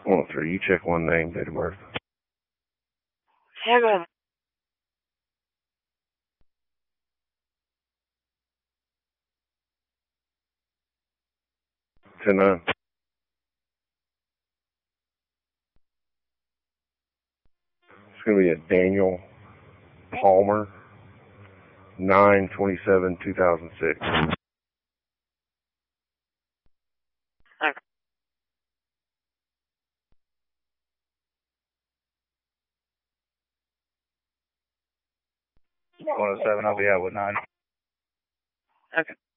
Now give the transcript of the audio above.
103. You check one name, date of birth. Yeah, go ahead. Ten nine. It's gonna be a Daniel Palmer, 9/27/2006. Okay. 107. I'll be out with 9. Okay.